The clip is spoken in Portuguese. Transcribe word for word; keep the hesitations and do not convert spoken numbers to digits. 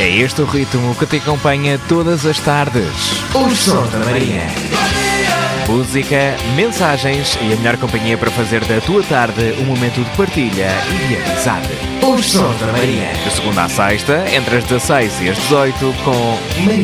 É este o ritmo que te acompanha todas as tardes. Os Sons da Maria. Música, mensagens e a melhor companhia para fazer da tua tarde um momento de partilha e de amizade. Os Sons da Maria. De segunda à sexta, entre as dezasseis e as dezoito, com Maria.